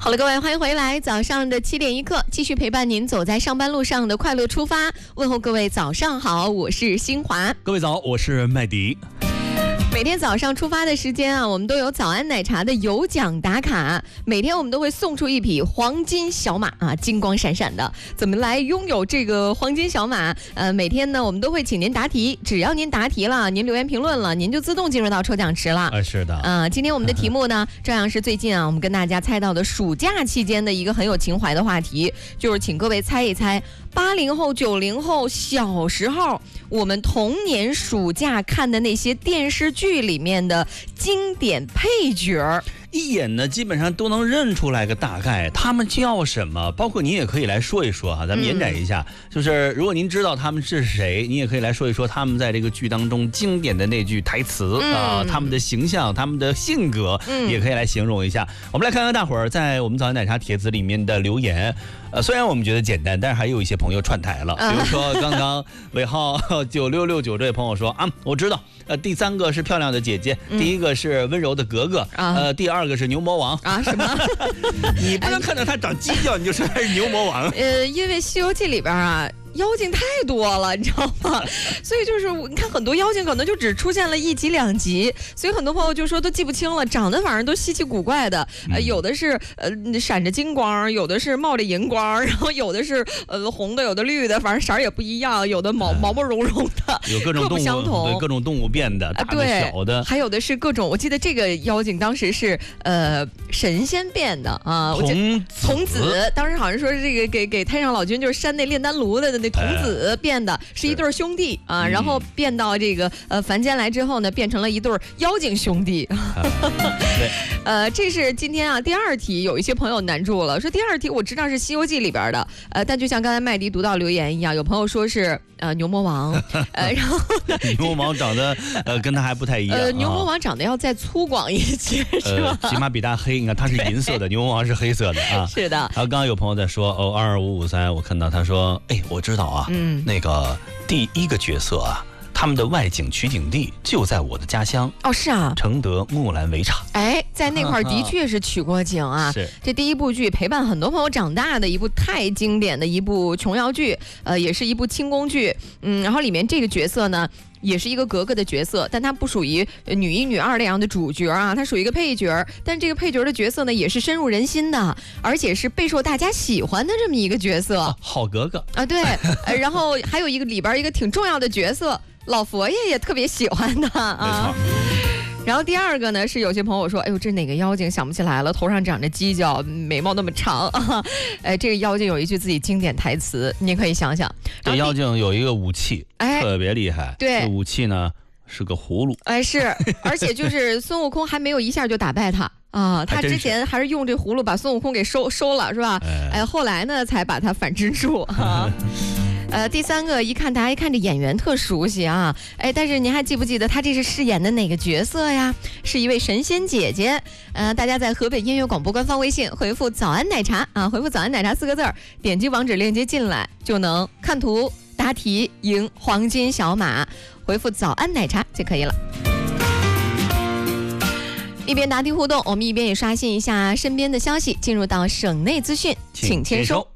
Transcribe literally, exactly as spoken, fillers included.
好了，各位，欢迎回来。早上的七点一刻，继续陪伴您走在上班路上的快乐出发。问候各位早上好，我是新华。 各位早，我是麦迪。 每天早上出发的时间啊，我们都有早安奶茶的有奖打卡。每天我们都会送出一匹黄金小马啊，金光闪闪的。怎么来拥有这个黄金小马？呃，每天呢，我们都会请您答题，只要您答题了，您留言评论了，您就自动进入到抽奖池了。 啊，是的。 啊、呃，今天我们的题目呢，照样是最近啊，我们跟大家猜到的暑假期间的一个很有情怀的话题，就是请各位猜一猜，八零后、九零后小时候我们童年暑假看的那些电视剧里面的经典配角， 一眼呢基本上都能认出来个大概，他们叫什么？包括您也可以来说一说哈，咱们延展一下，嗯、就是如果您知道他们是谁，你也可以来说一说他们在这个剧当中经典的那句台词啊、嗯呃，他们的形象、他们的性格，嗯、也可以来形容一下。我们来看看大伙儿在我们早安奶茶帖子里面的留言。呃，虽然我们觉得简单，但是还有一些朋友串台了。比如说，刚刚尾号九六六九这位朋友说啊，我知道，呃，第三个是漂亮的姐姐，嗯、第一个是温柔的格格，啊、呃，第二个是牛魔王啊？什么？ 你不能看到他长犄角，你就说他是牛魔王。 呃，因为《西游记》里边啊。妖精太多了，你知道吗？所以就是你看很多妖精可能就只出现了一集两集，所以很多朋友就说都记不清了，长得反正都稀奇古怪的，呃，有的是呃闪着金光，有的是冒着银光，然后有的是呃红的，有的绿的，反正色儿也不一样，有的毛毛毛茸茸的， 有各种动物，各不相同，对，各种动物变的，大的小的， 还有的是各种。我记得这个妖精当时是呃神仙变的啊， 童子， 童子当时好像说是这个给给太上老君就是扇那炼丹炉的。那童子变的是一对兄弟啊，然后变到这个呃凡间来之后呢，变成了一对妖精兄弟。 对， 呃，这是今天啊第二题，有一些朋友难住了，说第二题我知道是《西游记》里边的，呃，但就像刚才麦迪读到留言一样，有朋友说是呃牛魔王，呃，然后牛魔王长得呃跟他还不太一样，呃， 牛魔王长得要再粗犷一些，是吧？ 呃、起码比他黑，你看他是银色的，牛魔王是黑色的啊。 是的。 然后刚刚有朋友在说哦二二五五三，我看到他说，哎，我知道。知道啊，嗯，那个第一个角色啊，他们的外景取景地就在我的家乡哦，是啊， 承德木兰围场。 哎，在那块的确是取过景啊。 是这第一部剧陪伴很多朋友长大的一部太经典的一部琼瑶剧，呃，也是一部清宫剧。嗯，然后里面这个角色呢。也是一个格格的角色，但她不属于女一女二那样的主角啊，她属于一个配角。但这个配角的角色呢，也是深入人心的，而且是备受大家喜欢的这么一个角色。 啊、好格格啊，对。呃、然后还有一个里边一个挺重要的角色，老佛爷也特别喜欢的啊。然后第二个呢，是有些朋友说，哎呦，这哪个妖精想不起来了，头上长着犄角，眉毛那么长啊。哎，这个妖精有一句自己经典台词，你可以想想。 这妖精有一个武器，哎，特别厉害。 对， 这武器呢是个葫芦。 哎，是，而且就是孙悟空还没有一下就打败他。啊，他之前还是用这葫芦把孙悟空给收收了，是吧？哎，哎后来呢才把他反制住啊。呃，第三个一看大家一看这演员特熟悉啊，哎，但是您还记不记得他这是饰演的哪个角色呀？是一位神仙姐姐。呃，大家在河北音乐广播官方微信回复早安奶茶啊，回复早安奶茶四个字儿，点击网址链接进来就能看图答题赢黄金小马，回复早安奶茶就可以了。一边答题互动，我们一边也刷新一下身边的消息，进入到省内资讯，请签收。